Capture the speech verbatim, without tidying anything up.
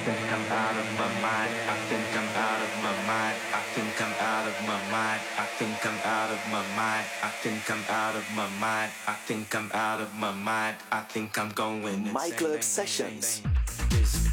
think I'm out of my mind. I think I'm out of my mind. I think I'm out of my mind. I think I'm out of my mind. I think I'm out of my mind. I think I'm out of my mind. I think I'm going insane. MyClub Sessions. This